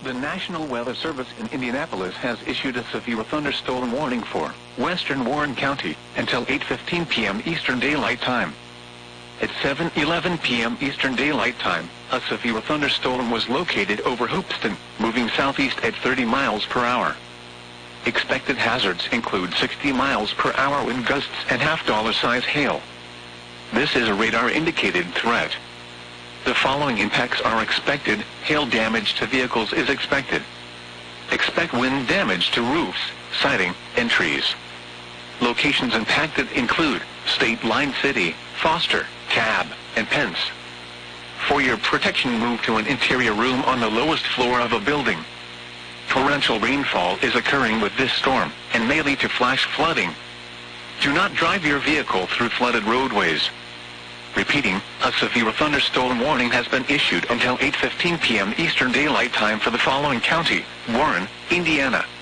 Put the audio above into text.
The National Weather Service in Indianapolis has issued a severe thunderstorm warning for western Warren County until 8:15 p.m. Eastern Daylight Time. At 7:11 p.m. Eastern Daylight Time, a severe thunderstorm was located over Hoopeston, moving southeast at 30 miles per hour. Expected hazards include 60 miles per hour wind gusts and half-dollar-size hail. This is a radar-indicated threat. The following impacts are expected. Hail damage to vehicles is expected. Expect wind damage to roofs, siding, and trees. Locations impacted include State Line City, Foster, Cab, and Pence. For your protection, move to an interior room on the lowest floor of a building. Torrential rainfall is occurring with this storm and may lead to flash flooding. Do not drive your vehicle through flooded roadways. Repeating, a severe thunderstorm warning has been issued until 8:15 p.m. Eastern Daylight Time for the following county: Warren, Indiana,